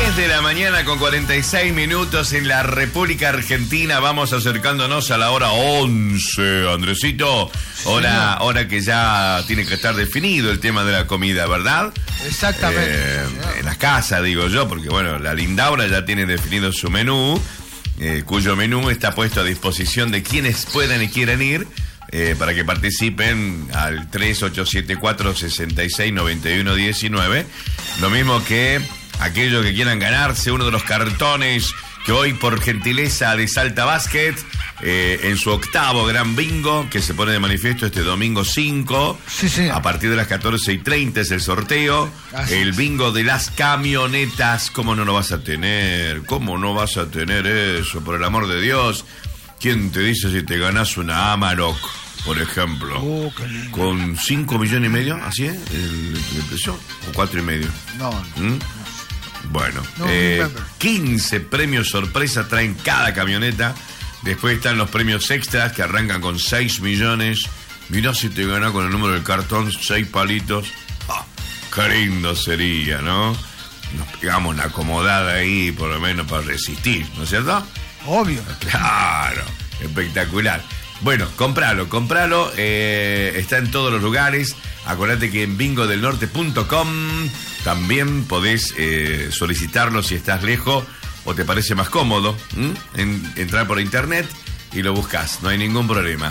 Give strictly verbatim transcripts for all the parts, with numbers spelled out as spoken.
diez de la mañana con cuarenta y seis minutos en la República Argentina. Vamos acercándonos a la hora once. Andresito, hora, hora que ya tiene que estar definido el tema de la comida, ¿verdad? Exactamente. Eh, en las casas, digo yo, porque bueno, la Lindaura ya tiene definido su menú, eh, cuyo menú está puesto a disposición de quienes puedan y quieran ir. Eh, para que participen al tres ocho siete cuatro, seis seis nueve uno uno nueve. Lo mismo que aquellos que quieran ganarse uno de los cartones que hoy, por gentileza de Salta Basket, eh, en su octavo gran bingo, que se pone de manifiesto este domingo cinco, sí, sí. a partir de las catorce y treinta es el sorteo. Así el bingo de las camionetas. ¿Cómo no lo vas a tener? ¿Cómo no vas a tener eso? Por el amor de Dios. ¿Quién te dice si te ganas una Amarok, por ejemplo? Oh, con cinco millones y medio, ¿así es? ¿El, el precio? ¿O cuatro y medio? No, no. ¿Mm? no. Bueno, no, eh, quince premios sorpresa traen cada camioneta. Después están los premios extras que arrancan con seis millones. Mirá si te ganas con el número del cartón, seis palitos. Ah, qué lindo sería, ¿no? Nos pegamos una acomodada ahí, por lo menos para resistir, ¿no es cierto? Obvio. Claro, espectacular. Bueno, compralo, compralo, eh, está en todos los lugares. Acordate que en bingo del norte punto com también podés eh, solicitarlo si estás lejos o te parece más cómodo. En, entrar por internet y lo buscas, no hay ningún problema.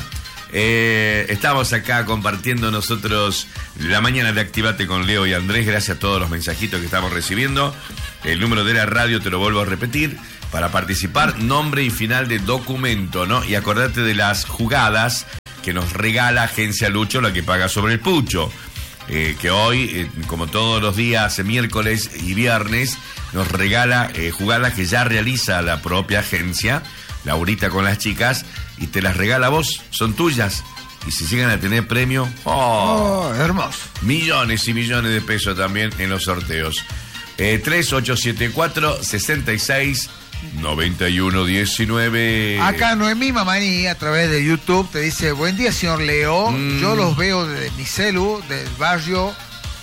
Eh, estamos acá compartiendo nosotros la mañana de Activate con Leo y Andrés. Gracias a todos los mensajitos que estamos recibiendo. El número de la radio te lo vuelvo a repetir. Para participar, nombre y final de documento, ¿no? Y acordate de las jugadas que nos regala Agencia Lucho, la que paga sobre el pucho. Eh, que hoy, eh, como todos los días, miércoles y viernes, nos regala eh, jugadas que ya realiza la propia agencia, Laurita con las chicas, y te las regala a vos, son tuyas. Y si llegan a tener premio, ¡oh! Oh, hermoso. Millones y millones de pesos también en los sorteos. Eh, tres ocho siete cuatro, seis seis nueve uno uno nueve. Acá Noemí Mamaní, a través de YouTube, te dice: buen día, señor Leo. Mm. Yo los veo desde mi celu, del barrio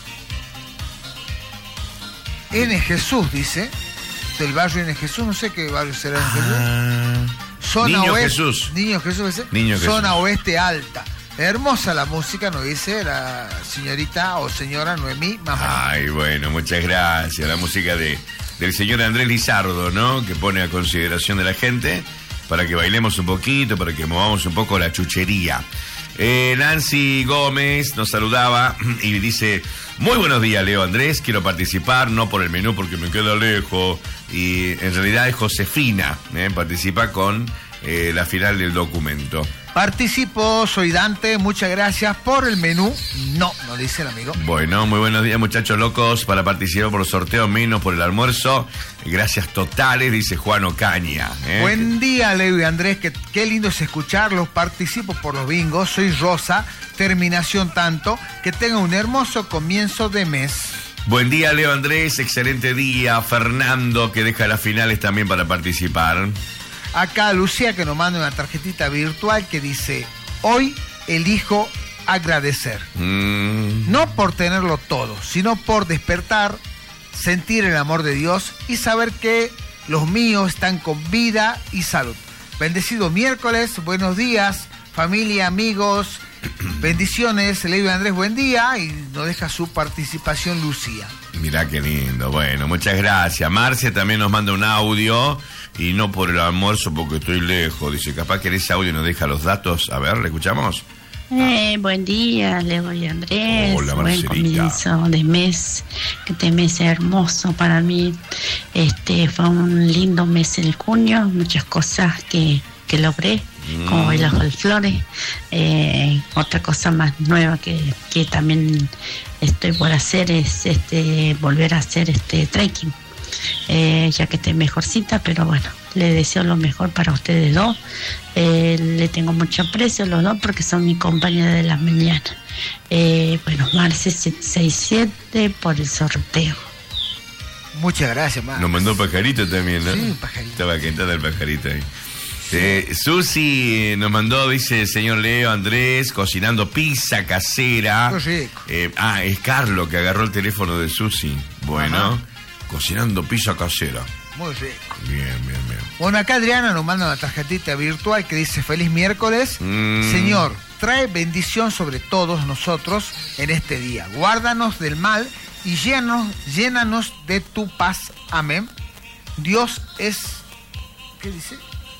N. Jesús, dice. Del barrio N. Jesús, no sé qué barrio será N. Ah, Jesús. Zona Niño oeste, Jesús. Niño Jesús, ¿sí? Niño Zona Jesús. Oeste Alta. Hermosa la música, nos dice la señorita o señora Noemí Mamaní. Ay, bueno, muchas gracias. La música de... del señor Andrés Lizardo, ¿no? Que pone a consideración de la gente para que bailemos un poquito, para que movamos un poco la chuchería. Eh, Nancy Gómez nos saludaba y dice: muy buenos días, Leo Andrés, quiero participar, no por el menú porque me queda lejos. Y en realidad es Josefina, ¿eh? Participa con eh, la final del documento. Participo, soy Dante, muchas gracias por el menú. No, no dice el amigo. Bueno, muy buenos días, muchachos locos, para participar por los sorteos, menos por el almuerzo. Gracias totales, dice Juan Ocaña. ¿eh? Buen día, Leo y Andrés, que, qué lindo es escucharlos. Participo por los bingos, soy Rosa, terminación tanto. Que tenga un hermoso comienzo de mes. Buen día, Leo Andrés, excelente día. Fernando, que deja las finales también para participar. Acá Lucía, que nos manda una tarjetita virtual que dice: hoy elijo agradecer. Mm. No por tenerlo todo, sino por despertar, sentir el amor de Dios y saber que los míos están con vida y salud. Bendecido miércoles, buenos días, familia, amigos, bendiciones. Leo y Andrés, buen día. Y nos deja su participación Lucía. Mirá qué lindo, bueno, muchas gracias. Marcia también nos manda un audio. Y no por el almuerzo porque estoy lejos. Dice, capaz que en ese audio nos deja los datos. A ver, ¿le escuchamos? Eh, buen día, Leo y Andrés. Hola, buen comienzo de mes. Que este mes es hermoso para mí. Este fue un lindo mes el junio. Muchas cosas que, que logré. Mm. Como bailar folclore. Eh, otra cosa más nueva que, que también estoy por hacer es este volver a hacer este trekking. Eh, ya que esté mejorcita, pero bueno, le deseo lo mejor para ustedes dos. Eh, le tengo mucho aprecio a los dos porque son mi compañera de la mañana. Eh, bueno, Marce siete seis siete por el sorteo. Muchas gracias, Marce. Nos mandó pajarito también, ¿no? Sí, un pajarito. Estaba quentada el pajarito ahí. Eh, Susi nos mandó, dice el señor Leo Andrés, cocinando pizza casera. Qué rico. Eh, ah, es Carlos que agarró el teléfono de Susi. Bueno. Ajá. cocinando pizza casera. Muy rico. Bien, bien, bien. Bueno, acá Adriana nos manda una tarjetita virtual que dice: feliz miércoles. Mm. Señor, trae bendición sobre todos nosotros en este día. Guárdanos del mal y llénanos, llénanos de tu paz. Amén. Dios es, ¿qué dice?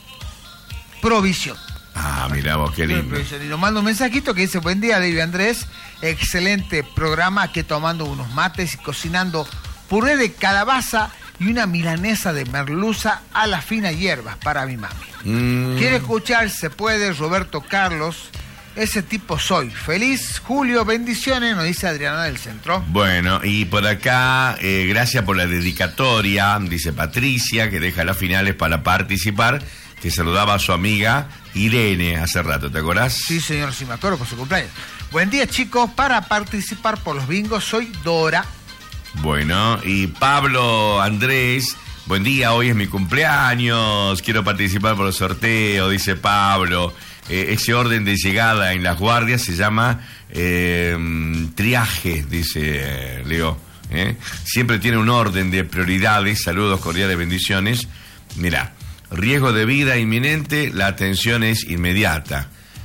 Provisión. Ah, mira vos, qué lindo. Y nos manda un mensajito que dice: buen día, David Andrés. Excelente programa, aquí tomando unos mates y cocinando puré de calabaza y una milanesa de merluza a la fina hierba para mi mami. Mm. ¿Quiere escuchar? Se puede, Roberto Carlos. Ese tipo soy. Feliz Julio, bendiciones, nos dice Adriana del Centro. Bueno, y por acá, eh, gracias por la dedicatoria, dice Patricia, que deja las finales para participar, que saludaba a su amiga Irene hace rato, ¿te acordás? Sí, señor, sí me acuerdo, por su cumpleaños. Buen día, chicos, para participar por los bingos soy Dora. Bueno, y Pablo Andrés, buen día, hoy es mi cumpleaños, quiero participar por el sorteo, dice Pablo. Eh, ese orden de llegada en las guardias se llama eh, triaje, dice Leo. ¿eh? Siempre tiene un orden de prioridades, saludos cordiales, bendiciones. Mirá, riesgo de vida inminente, la atención es inmediata.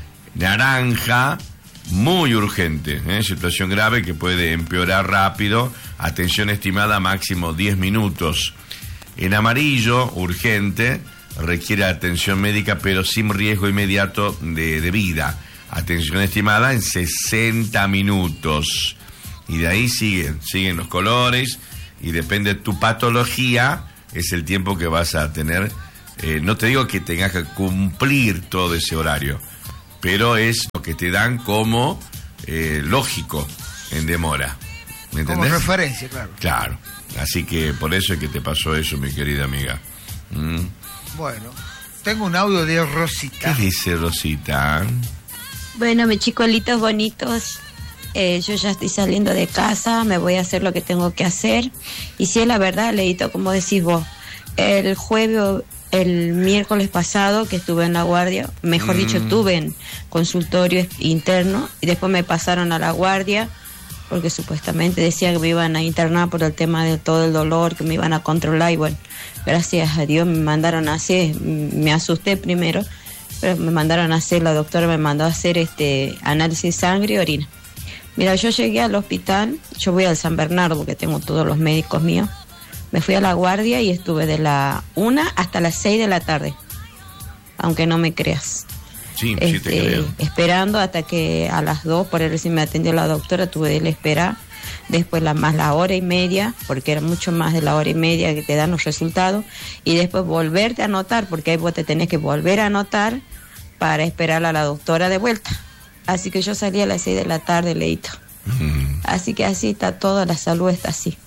Naranja, muy urgente, ¿eh? situación grave que puede empeorar rápido, atención estimada máximo diez minutos. En amarillo, urgente, requiere atención médica pero sin riesgo inmediato de, de vida, atención estimada en sesenta minutos. Y de ahí siguen, siguen los colores y depende de tu patología, es el tiempo que vas a tener. Eh, no te digo que tengas que cumplir todo ese horario, pero es lo que te dan como eh, lógico en demora. ¿Me entendés? Como referencia, claro. Claro. Así que por eso es que te pasó eso, mi querida amiga. ¿Mm? Bueno, tengo un audio de Rosita. ¿Qué dice Rosita? Bueno, mis chicuelitos bonitos, eh, yo ya estoy saliendo de casa, me voy a hacer lo que tengo que hacer. Y si es la verdad, Leito, como decís vos, el jueves... El miércoles pasado que estuve en la guardia, mejor mm. dicho, estuve en consultorio interno y después me pasaron a la guardia porque supuestamente decían que me iban a internar por el tema de todo el dolor, que me iban a controlar y bueno, gracias a Dios me mandaron a hacer, me asusté primero, pero me mandaron a hacer, la doctora me mandó a hacer este análisis de sangre y orina. Mira, yo llegué al hospital, yo voy al San Bernardo porque tengo todos los médicos míos. Me fui a la guardia y estuve de la una hasta las seis de la tarde, aunque no me creas. Sí, este, sí te creo. Esperando hasta que a las dos, por eso me atendió la doctora, tuve de él esperar. Después la, más la hora y media, porque era mucho más de la hora y media que te dan los resultados. Y después volverte a anotar, porque ahí vos te tenés que volver a anotar para esperar a la doctora de vuelta. Así que yo salí a las seis de la tarde, Leito. Mm. Así que así está todo, la salud está así.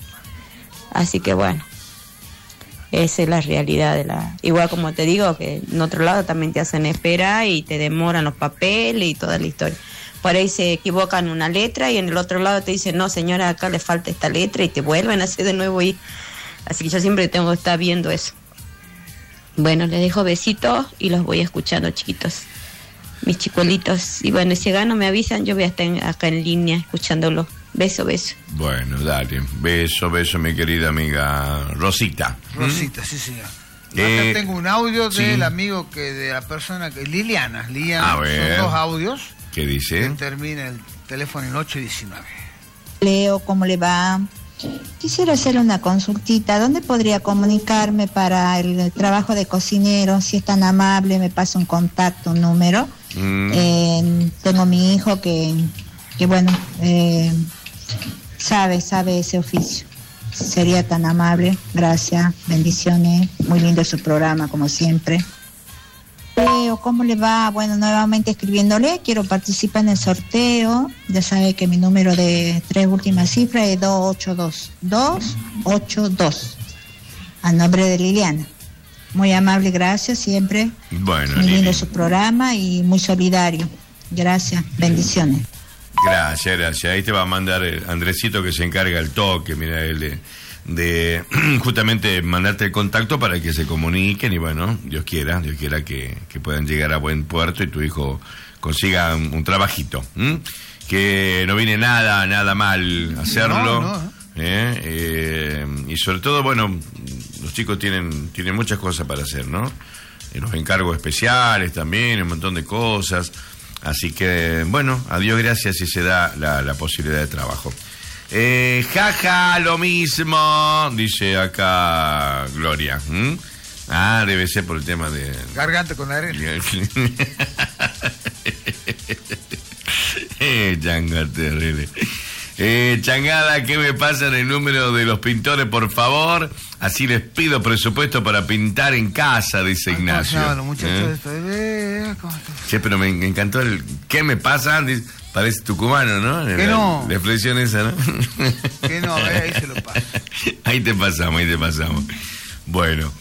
Así que bueno, esa es la realidad de la... Igual como te digo, que en otro lado también te hacen esperar y te demoran los papeles y toda la historia. Por ahí se equivocan una letra y en el otro lado te dicen, no señora, acá le falta esta letra y te vuelven a hacer de nuevo ir. Así que yo siempre tengo que estar viendo eso. Bueno, les dejo besitos y los voy escuchando, chiquitos. Mis chicuelitos. Y bueno, si gano me avisan, yo voy a estar acá en línea escuchándolo. Beso, beso. Bueno, dale. Beso, beso, mi querida amiga Rosita. Rosita, ¿Mm? Sí, señor. Eh, Acá tengo un audio sí. del amigo que de la persona que Liliana. Liliana, a ver, son dos audios. ¿Qué dice? Que termina el teléfono en ocho diecinueve. Leo, ¿cómo le va? Quisiera hacer una consultita. ¿Dónde podría comunicarme para el trabajo de cocinero? Si es tan amable, me pasa un contacto, un número. Mm. Eh, tengo mi hijo que, que bueno, eh, sabe, sabe ese oficio. Sería tan amable. Gracias, bendiciones. Muy lindo su programa, como siempre. Leo, ¿cómo le va? Bueno, nuevamente escribiéndole, quiero participar en el sorteo. Ya sabe que mi número de tres últimas cifras es dos ocho dos. dos ocho dos. A nombre de Liliana. Muy amable, gracias, siempre. Bueno, muy lindo Lili. Su programa y muy solidario. Gracias, bendiciones. Gracias, gracias. Ahí te va a mandar el Andresito que se encarga el toque, mira, el de, de justamente mandarte el contacto para que se comuniquen y bueno, Dios quiera, Dios quiera que, que puedan llegar a buen puerto y tu hijo consiga un, un trabajito. ¿m? Que no viene nada, nada mal hacerlo. No, no. ¿eh? Eh, y sobre todo, bueno, los chicos tienen, tienen muchas cosas para hacer, ¿no? Eh, los encargos especiales también, un montón de cosas. Así que, bueno, a Dios gracias si se da la, la posibilidad de trabajo. Eh, jaja, lo mismo, dice acá Gloria. ¿Mm? Ah, debe ser por el tema de... Garganta con arena. eh, changa terrible. Eh, Changada, ¿qué me pasa en el número de los pintores, por favor? Así les pido presupuesto para pintar en casa, dice Ignacio. No, los muchachos ¿Eh? Che, pero me encantó el... ¿Qué me pasa? Parece tucumano, ¿no? Que no. La expresión esa, ¿no? Que no, ahí se lo pasa. Ahí te pasamos, ahí te pasamos. Bueno,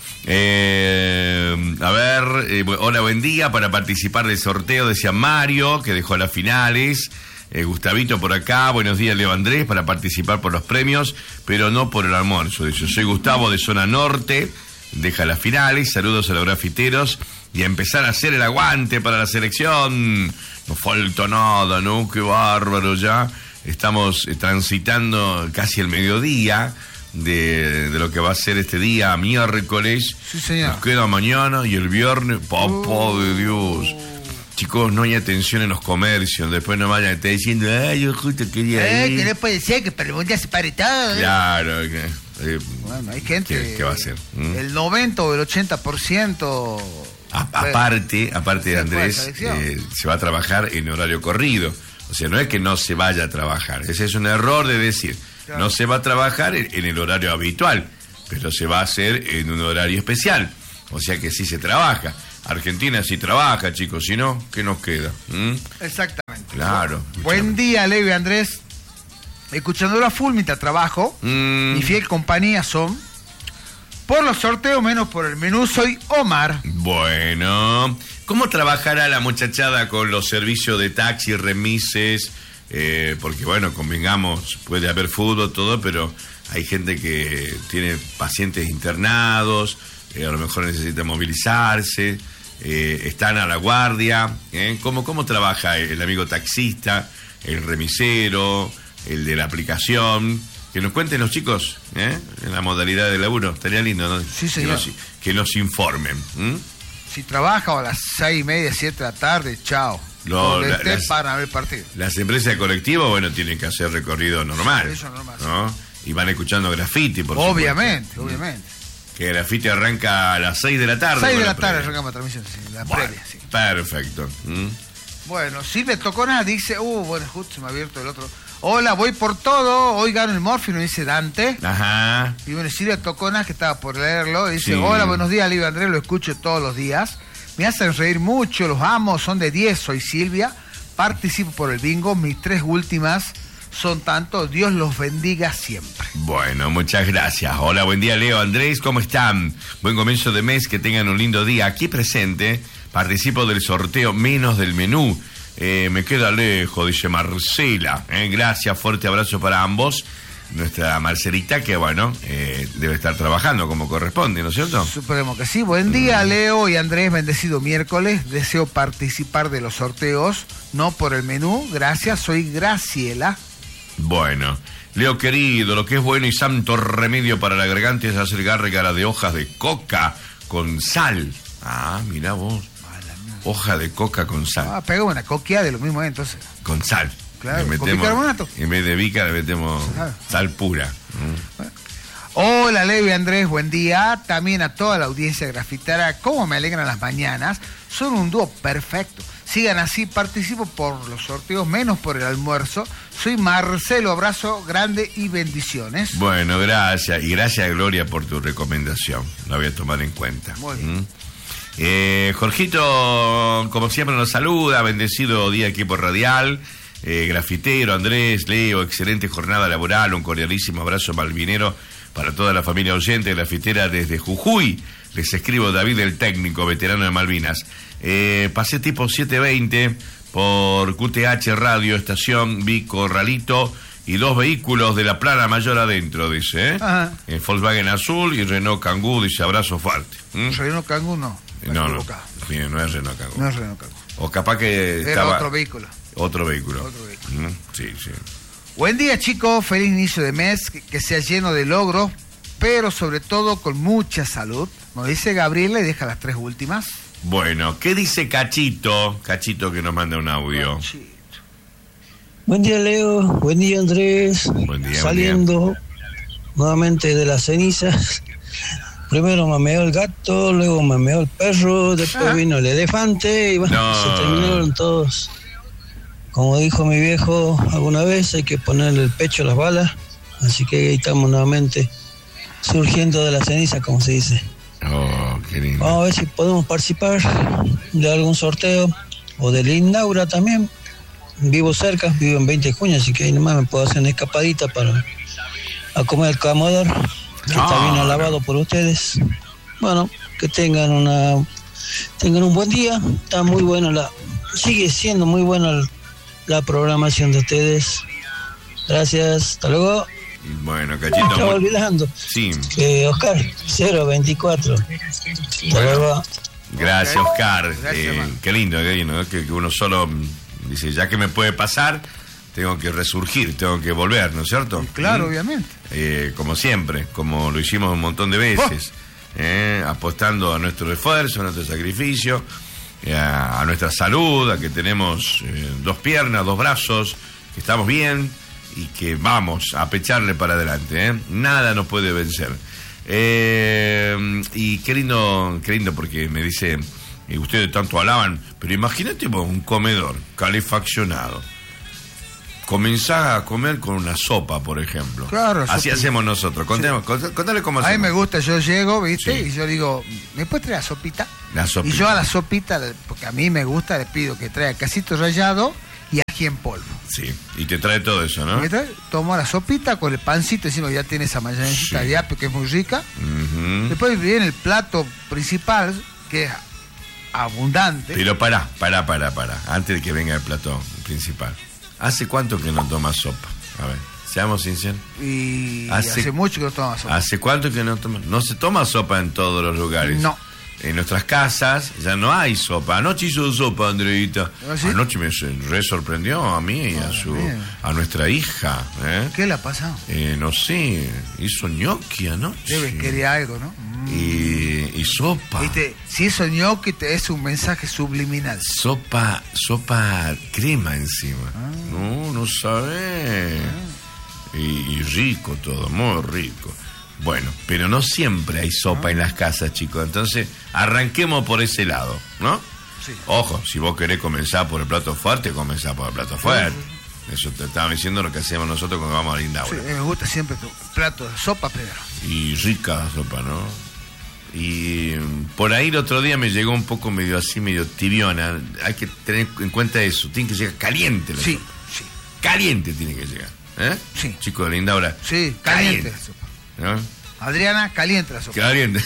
eh, a ver, eh, hola, buen día, para participar del sorteo, decía Mario, que dejó las finales. Eh, Gustavito por acá, buenos días Leo Andrés, para participar por los premios, pero no por el almuerzo. Dice, soy Gustavo de Zona Norte, deja las finales, saludos a los grafiteros y a empezar a hacer el aguante para la selección. No falta nada, ¿no? Qué bárbaro ya. Estamos eh, transitando casi el mediodía de, de lo que va a ser este día, miércoles. Sí, señor. Nos queda mañana y el viernes, papá uh. de Dios. Chicos, no hay atención en los comercios. Después no vayan a estar diciendo, ay, yo justo quería ir. Eh, que no puede ser que para el mundial se pare todo. ¿eh? Claro. Que, eh, bueno, hay gente... ¿Qué, qué va a hacer? ¿Mm? El noventa o el ochenta por ciento... A, aparte, aparte de Andrés, eh, se va a trabajar en horario corrido. O sea, no es que no se vaya a trabajar. Ese es un error de decir. Claro. No se va a trabajar en, en el horario habitual, pero se va a hacer en un horario especial. O sea que sí se trabaja. Argentina sí trabaja, chicos, si no, ¿qué nos queda? ¿Mm? Exactamente. Claro. Buen día, Leo y Andrés. Escuchándolo a full mientras trabajo. Mm. Mi fiel compañía son... Por los sorteos, menos por el menú, soy Omar. Bueno, ¿cómo trabajará la muchachada con los servicios de taxi, remises? Eh, porque, bueno, convengamos, puede haber fútbol, todo, pero hay gente que tiene pacientes internados, eh, a lo mejor necesita movilizarse, eh, están a la guardia. ¿eh? ¿Cómo, ¿Cómo trabaja el amigo taxista, el remisero, el de la aplicación? Que nos cuenten los chicos, ¿eh? En la modalidad de laburo. Estaría lindo, ¿no? Sí, señor. Que nos, que nos informen. ¿Mm? Si trabaja a las seis y media, siete de la tarde, chao. No, la, las, para ver partido. Las empresas de colectivo, bueno, tienen que hacer recorrido normal. Eso normal. ¿no? Sí. Y van escuchando graffiti, por Obviamente, supuesto. obviamente. Que graffiti arranca a las seis de la tarde. seis de la tarde arrancamos la transmisión, sí, la bueno, previa, sí. Perfecto. ¿Mm? Bueno, Silvia Tocona dice, uh, bueno, justo se me ha abierto el otro. Hola, voy por todo, hoy gano el Morfino, dice Dante. Ajá. Y bueno, Silvia Tocona, que estaba por leerlo, dice, sí. Hola, buenos días, Livio Andrés, lo escucho todos los días. Me hacen reír mucho, los amo, son de diez, soy Silvia. Participo por el bingo, mis tres últimas son tanto, Dios los bendiga siempre. Bueno, muchas gracias. Hola, buen día, Leo, Andrés, ¿cómo están? Buen comienzo de mes, que tengan un lindo día. Aquí presente, participo del sorteo menos del menú. Eh, me queda lejos, dice Marcela. Eh, gracias, fuerte abrazo para ambos. Nuestra Marcelita, que bueno, eh, debe estar trabajando como corresponde, ¿no es cierto? Suponemos que sí. Buen día, mm. Leo y Andrés, bendecido miércoles. Deseo participar de los sorteos, no por el menú. Gracias, soy Graciela. Bueno, Leo querido, lo que es bueno y santo remedio para la garganta es hacer gárgara de hojas de coca con sal. Ah, mira vos. Hoja de coca con sal. Ah, pega una coquia de lo mismo, ¿eh? Entonces. Con sal. Claro, le metemos, con bicarbonato. En vez de bica le metemos claro. Sal pura. Mm. Bueno. Hola, Leo y Andrés, buen día. También a toda la audiencia grafitera. ¿Cómo me alegran las mañanas? Son un dúo perfecto. Sigan así, participo por los sorteos, menos por el almuerzo. Soy Marcelo, abrazo grande y bendiciones. Bueno, gracias. Y gracias, Gloria, por tu recomendación. La voy a tomar en cuenta. Muy bien. ¿Mm? Eh, Jorgito, como siempre, nos saluda. Bendecido día equipo radial. Eh, grafitero, Andrés, Leo, excelente jornada laboral. Un cordialísimo abrazo malvinero para toda la familia oyente grafitera desde Jujuy. Les escribo David, el técnico, veterano de Malvinas. Eh, pasé tipo siete veinte por Q T H Radio, estación, vi Corralito y dos vehículos de la Plana Mayor adentro, dice. ¿eh? Ajá. Eh, Volkswagen azul y Renault Kangoo, dice abrazo fuerte. ¿Mm? Renault Kangoo no. No, no, no, no es Renault Kangoo. No es Renault Kangoo. O capaz que era estaba... otro vehículo. Otro vehículo. Otro vehículo. ¿Mm? Sí, sí. Buen día, chicos. Feliz inicio de mes. Que, que sea lleno de logros, pero sobre todo con mucha salud. Nos dice Gabriela y deja las tres últimas. Bueno, ¿qué dice Cachito? Cachito que nos manda un audio. Cachito. Buen día, Leo. Buen día, Andrés. Buen día. Saliendo buen día. nuevamente de las cenizas. Primero mameó el gato, luego mameó el perro, después ah. vino el elefante y bueno, no. se terminaron todos. Como dijo mi viejo alguna vez, hay que ponerle el pecho a las balas. Así que ahí estamos nuevamente surgiendo de la ceniza, como se dice. Oh, qué lindo. Vamos a ver si podemos participar de algún sorteo o de Lindaura también. Vivo cerca, vivo en veinte de junio, así que ahí nomás me puedo hacer una escapadita para a comer el camodoro, que no, está bien alabado no. por ustedes. Bueno, que tengan una tengan un buen día. Está muy bueno la sigue siendo muy buena la programación de ustedes. Gracias, hasta luego. Bueno, Cachito. Me estaba olvidando. Sí. Eh, Oscar, cero veinticuatro. Hasta luego. Gracias, Oscar. Gracias, eh, qué lindo, qué lindo, ¿no? que, que uno solo dice, ya que me puede pasar, tengo que resurgir, tengo que volver, ¿no es cierto? Claro, ¿Mm? obviamente. Eh, como siempre, como lo hicimos un montón de veces, oh. eh, apostando a nuestro esfuerzo, a nuestro sacrificio, eh, a, a nuestra salud, a que tenemos eh, dos piernas, dos brazos, que estamos bien y que vamos a pecharle para adelante, ¿eh? Nada nos puede vencer. Eh, y qué lindo, qué lindo porque me dice, y ustedes tanto alaban, pero imagínate un comedor calefaccionado. Comenzá a comer con una sopa, por ejemplo. Claro. Así sopa. hacemos nosotros. Contemos, sí. Contale cómo hacemos. A mí me gusta, yo llego, ¿viste? Sí. Y yo digo, ¿me puedes traer la sopita? La sopita. Y yo a la sopita, porque a mí me gusta, le pido que traiga casito rallado y ají en polvo. Sí, y te trae todo eso, ¿no? Me trae, tomo la sopita con el pancito, encima ya tiene esa mayonesita Sí. de apio que es muy rica. Uh-huh. Después viene el plato principal, que es abundante. Pero pará, pará, pará, pará. Antes de que venga el plato principal. ¿Hace cuánto que no tomas sopa? A ver, seamos sinceros. Y hace, hace mucho que no toma sopa. ¿Hace cuánto que no tomas? No se toma sopa en todos los lugares. No. En nuestras casas ya no hay sopa. Anoche hizo sopa, Andreita. ¿Ah, sí? Anoche me re sorprendió a mí y a, su, a nuestra hija. ¿eh? ¿Qué le ha pasado? Eh, no sé, hizo ñoqui anoche. Debe querer algo, ¿no? Y, y sopa. ¿Viste? Si eso ñoqui te es un mensaje subliminal. Sopa, sopa crema encima. Ah. No, no sabe. Ah. Y, y rico todo, muy rico. Bueno, pero no siempre hay sopa ah. en las casas, chicos. Entonces, arranquemos por ese lado, ¿no? Sí. Ojo, si vos querés comenzar por el plato fuerte, comenzá por el plato fuerte. Sí. Eso te estaba diciendo lo que hacemos nosotros cuando vamos a Lindaura. Sí, me gusta siempre tu plato de sopa primero. Y rica la sopa, ¿no? Y por ahí el otro día me llegó un poco medio así, medio tibiona. Hay que tener en cuenta eso. Tiene que llegar caliente la sí, sopa. Sí, caliente tiene que llegar. ¿Eh? Sí. Chico de Lindaura. Sí, caliente, caliente la sopa. ¿No? Adriana, caliente la sopa. Caliente.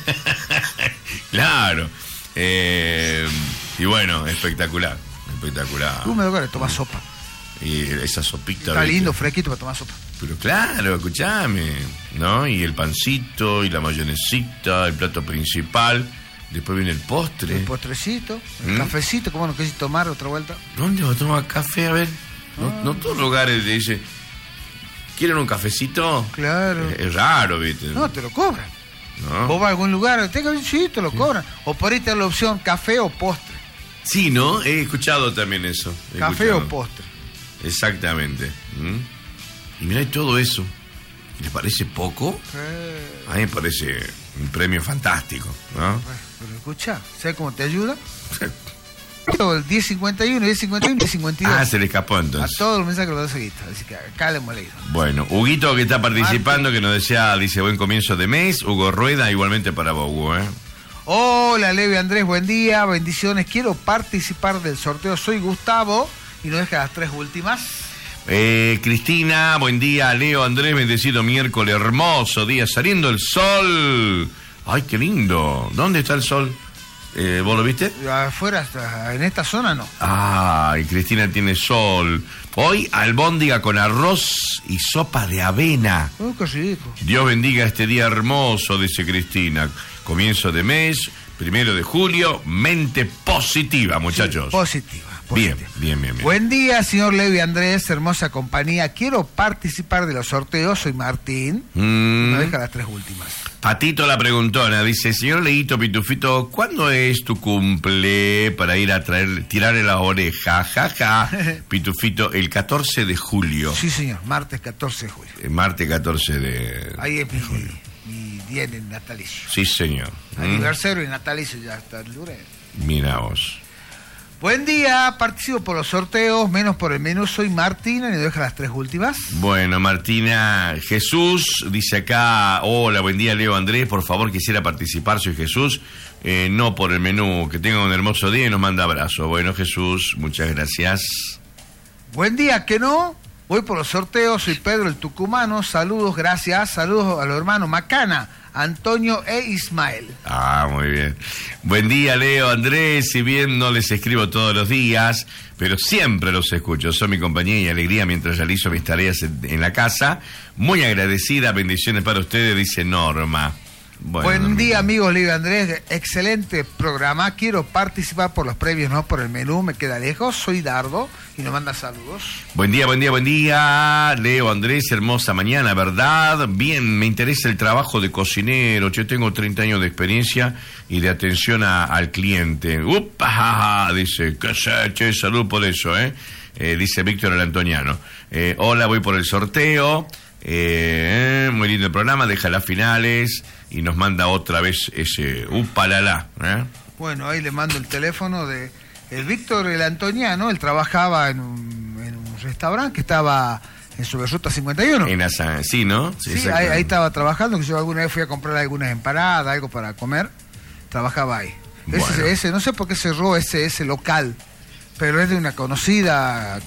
Claro. Eh, y bueno, espectacular. Espectacular. Tú me doy que tomas sopa. Y esa sopita. Está lindo, fresquito para tomar sopa. Pero claro, escuchame, ¿no? Y el pancito, y la mayonesita, el plato principal. Después viene el postre. El postrecito, el ¿Mm? cafecito, ¿cómo no querés tomar otra vuelta? ¿Dónde va a tomar café? A ver. No, ah. no todos los lugares te dicen, ¿quieren un cafecito? Claro. Es, es raro, ¿viste? No, te lo cobran. ¿No? Vos vas a algún lugar, tenga sí, te lo sí. cobran. O por ahí te da la opción café o postre. Sí, ¿no? He escuchado también eso. He café escuchado. o postre. Exactamente. ¿Mm? Y mirá todo eso. ¿Les parece poco? Eh... A mí me parece un premio fantástico, ¿no? Pero escucha, ¿sabes cómo te ayuda? El diez cincuenta y uno, diez cincuenta y uno, diez cincuenta y dos. Ah, se le escapó entonces. A todos los mensajes los seguiste, así que acá le hemos leído. Bueno, Huguito que está participando, que nos decía, dice, buen comienzo de mes. Hugo Rueda, igualmente para vos, Hugo, ¿eh? Hola, Levi Andrés, buen día, bendiciones. Quiero participar del sorteo. Soy Gustavo y nos deja las tres últimas. Eh, Cristina, buen día, Leo, Andrés, bendecido miércoles, hermoso día, saliendo el sol. Ay, qué lindo. ¿Dónde está el sol? Eh, ¿Vos lo viste? Afuera, en esta zona no. Ay, Cristina tiene sol. Hoy albóndiga con arroz y sopa de avena. Oh, qué rico. Dios bendiga este día hermoso, dice Cristina. Comienzo de mes, primero de julio, mente positiva, muchachos. Sí, positiva. Bien, bien, bien, bien. Buen día, señor Levi Andrés, hermosa compañía. Quiero participar de los sorteos. Soy Martín. Mm. Me deja las tres últimas. Patito la preguntona, dice, señor Leito Pitufito, ¿cuándo es tu cumple para ir a traer, tirarle la oreja? Ja, ja. Pitufito, el catorce de julio. Sí, señor, martes catorce de julio. Eh, Martes catorce de... Ahí es mi, mi día en natalicio. Sí, señor. Aniversario y natalicio ya está el lunes. Mira vos. Buen día, participo por los sorteos, menos por el menú. Soy Martina y me deja las tres últimas. Bueno, Martina, Jesús dice acá, hola, buen día, Leo Andrés, por favor quisiera participar, soy Jesús, eh, no por el menú, que tenga un hermoso día y nos manda abrazo. Bueno, Jesús, muchas gracias. Buen día, ¿que no? Voy por los sorteos, soy Pedro el Tucumano, saludos, gracias, saludos a los hermanos Macana, Antonio e Ismael. Ah, muy bien. Buen día, Leo, Andrés. Si bien no les escribo todos los días, pero siempre los escucho. Son mi compañía y alegría mientras realizo mis tareas en, en la casa. Muy agradecida, bendiciones para ustedes, dice Norma. Bueno, Buen Norma. día, amigos Leo Andrés. Excelente programa. Quiero participar por los premios, no por el menú. Me queda lejos. Soy Dardo y nos manda saludos. Buen día, buen día, buen día. Leo Andrés, hermosa mañana, ¿verdad? Bien, me interesa el trabajo de cocinero. Yo tengo treinta años de experiencia y de atención a, al cliente. ¡Upa! Dice, qué sé, che, salud por eso, ¿eh? eh dice Víctor el Antoniano. Eh, hola, voy por el sorteo. Eh, muy lindo el programa, deja las finales y nos manda otra vez ese upalala. ¿eh? Bueno, ahí le mando el teléfono de el Víctor el Antoniano. Él trabajaba en un, en un restaurante que estaba en Subruta cincuenta y uno. En Asa, sí, ¿no? Sí, sí ahí, ahí estaba trabajando, que yo alguna vez fui a comprar algunas empanadas, algo para comer. Trabajaba ahí. Bueno. Ese, ese, no sé por qué cerró ese, ese local, pero es de una conocida